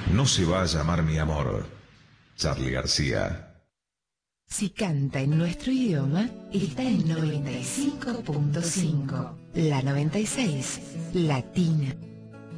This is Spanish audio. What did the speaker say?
No se va a llamar mi amor. Charly García. Si canta en nuestro idioma, está en 95.5. La 96, Latina.